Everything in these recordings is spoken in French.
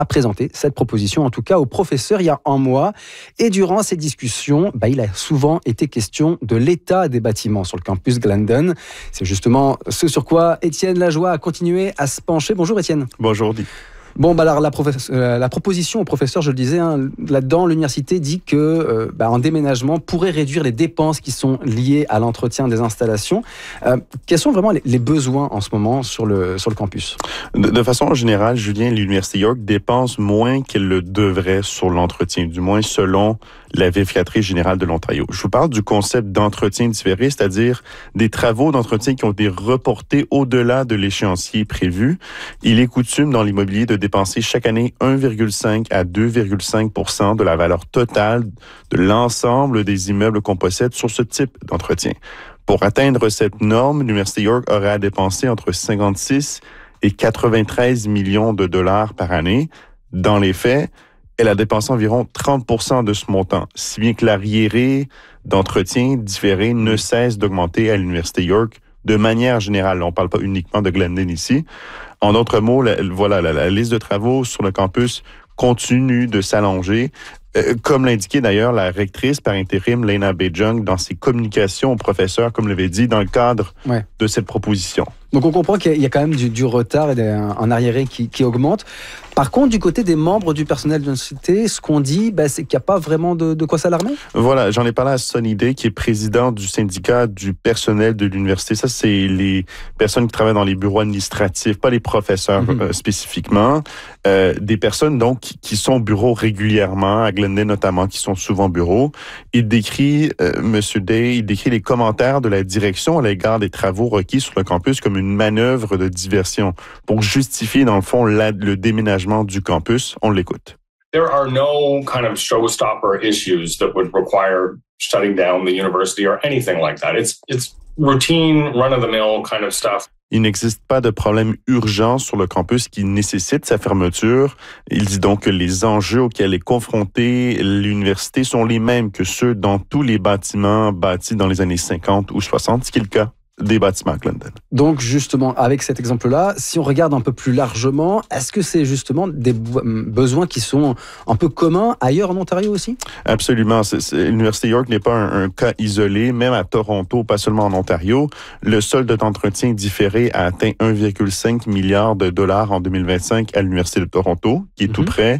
a présenté cette proposition, en tout cas aux professeurs, il y a un mois. Et durant ces discussions, il a souvent été question de l'état des bâtiments sur le campus Glendon. C'est justement ce sur quoi Étienne Lajoie a continué à se pencher. Bonjour Étienne. Bonjour Guy. Bon, alors la proposition au professeur, je le disais, là-dedans, l'université dit que un déménagement pourrait réduire les dépenses qui sont liées à l'entretien des installations. Quels sont vraiment les besoins en ce moment sur le campus? De façon générale, Julien, l'Université York dépense moins qu'elle le devrait sur l'entretien, du moins selon la vérificatrice générale de l'Ontario. Je vous parle du concept d'entretien différé, c'est-à-dire des travaux d'entretien qui ont été reportés au-delà de l'échéancier prévu. Il est coutume dans l'immobilier de dépenser chaque année 1,5 à 2,5 % de la valeur totale de l'ensemble des immeubles qu'on possède sur ce type d'entretien. Pour atteindre cette norme, l'Université York aurait à dépenser entre 56 et 93 millions de dollars par année. Dans les faits, elle a dépensé environ 30 % de ce montant, si bien que l'arriéré d'entretien différé ne cesse d'augmenter à l'Université York de manière générale. On ne parle pas uniquement de Glendon ici. En d'autres mots, la liste de travaux sur le campus continue de s'allonger. Comme l'indiquait d'ailleurs la rectrice par intérim, Lena Bejung, dans ses communications aux professeurs, comme l'avait dit, dans le cadre de cette proposition. Donc on comprend qu'il y a quand même du retard et un arriéré qui augmente. Par contre, du côté des membres du personnel de l'université, ce qu'on dit, c'est qu'il n'y a pas vraiment de quoi s'alarmer? Voilà, j'en ai parlé à Sonny Day, qui est président du syndicat du personnel de l'université. Ça, c'est les personnes qui travaillent dans les bureaux administratifs, pas les professeurs spécifiquement. Des personnes donc qui sont au bureau régulièrement, à Glendon notamment, qui sont souvent au bureau. Il décrit, Monsieur Day, il décrit les commentaires de la direction à l'égard des travaux requis sur le campus comme une manœuvre de diversion pour justifier, dans le fond, le déménagement du campus. On l'écoute. There are no kind of showstopper issues that would require shutting down the university or anything like that. It's routine, run-of-the-mill kind of stuff. Il n'existe pas de problème urgent sur le campus qui nécessite sa fermeture. Il dit donc que les enjeux auxquels est confrontée l'université sont les mêmes que ceux dans tous les bâtiments bâtis dans les années 50 ou 60, ce qui est le cas des bâtiments à Glendon. Donc justement, avec cet exemple-là, si on regarde un peu plus largement, est-ce que c'est justement des besoins qui sont un peu communs ailleurs en Ontario aussi? Absolument. L'Université York n'est pas un cas isolé, même à Toronto, pas seulement en Ontario. Le solde d'entretien différé a atteint 1,5 milliard de dollars en 2025 à l'Université de Toronto, qui est tout près.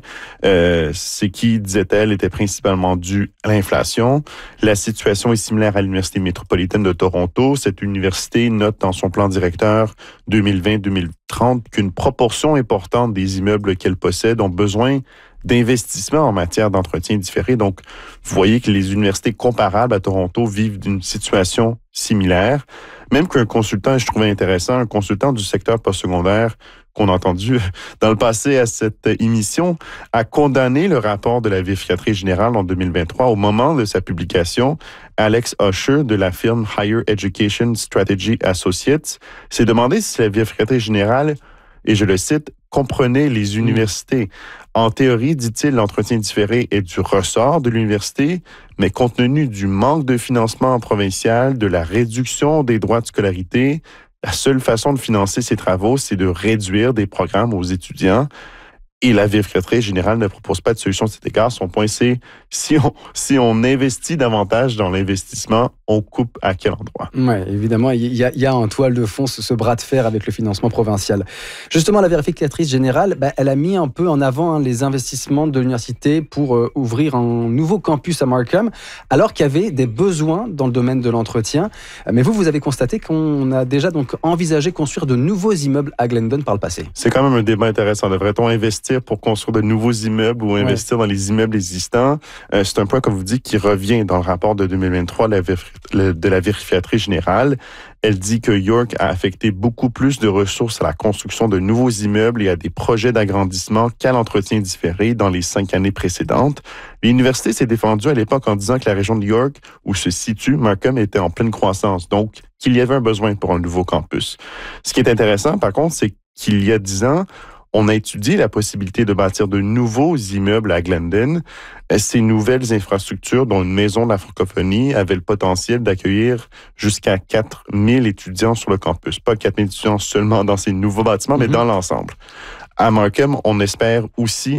Ce qui, disait-elle, était principalement dû à l'inflation. La situation est similaire à l'Université métropolitaine de Toronto. Cette université note dans son plan directeur 2020-2030 qu'une proportion importante des immeubles qu'elle possède ont besoin d'investissements en matière d'entretien différé. Donc, vous voyez que les universités comparables à Toronto vivent d'une situation similaire. Même qu'un consultant, je trouvais intéressant, un consultant du secteur postsecondaire qu'on a entendu dans le passé à cette émission, a condamné le rapport de la vérificatrice générale en 2023 au moment de sa publication. Alex Usher de la firme Higher Education Strategy Associates s'est demandé si la vérificatrice générale, et je le cite, comprenait les universités. En théorie, dit-il, l'entretien différé est du ressort de l'université, mais compte tenu du manque de financement provincial, de la réduction des droits de scolarité, la seule façon de financer ces travaux, c'est de réduire des programmes aux étudiants. Et la vérificatrice générale ne propose pas de solution à cet égard. Son point, c'est si on investit davantage dans l'investissement, on coupe à quel endroit? Oui, évidemment, il y a en toile de fond ce bras de fer avec le financement provincial. Justement, la vérificatrice générale, elle a mis un peu en avant les investissements de l'université pour ouvrir un nouveau campus à Markham, alors qu'il y avait des besoins dans le domaine de l'entretien. Mais vous avez constaté qu'on a déjà donc envisagé construire de nouveaux immeubles à Glendon par le passé. C'est quand même un débat intéressant. Devrait-on investir pour construire de nouveaux immeubles ou investir dans les immeubles existants? C'est un point, comme vous dites, qui revient dans le rapport de 2023 de la vérificatrice générale. Elle dit que York a affecté beaucoup plus de ressources à la construction de nouveaux immeubles et à des projets d'agrandissement qu'à l'entretien différé dans les 5 années précédentes. L'université s'est défendue à l'époque en disant que la région de York, où se situe Markham, était en pleine croissance, donc qu'il y avait un besoin pour un nouveau campus. Ce qui est intéressant, par contre, c'est qu'il y a 10 ans, on a étudié la possibilité de bâtir de nouveaux immeubles à Glendon. Ces nouvelles infrastructures, dont une maison de la francophonie, avaient le potentiel d'accueillir jusqu'à 4 000 étudiants sur le campus. Pas 4 000 étudiants seulement dans ces nouveaux bâtiments, mais dans l'ensemble. À Markham, on espère aussi